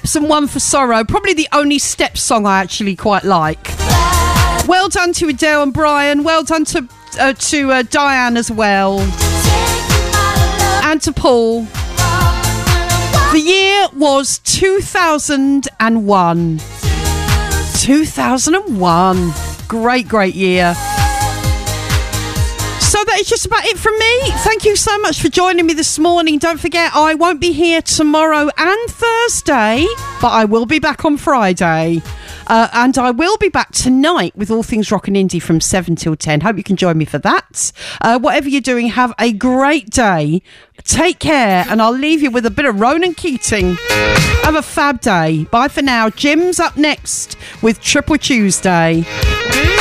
Steps and One for Sorrow. Probably the only Steps song I actually quite like. Well done to Adele and Brian. Well done to Diane as well. And to Paul. The year was 2001. 2001. Great year. So that is just about it from me. Thank you so much for joining me this morning. Don't forget, I won't be here tomorrow and Thursday, but I will be back on Friday. And I will be back tonight with All Things Rock and Indie from 7 till 10. Hope you can join me for that. Whatever you're doing, have a great day. Take care, and I'll leave you with a bit of Ronan Keating. Have a fab day. Bye for now. Jim's up next with Triple Tuesday.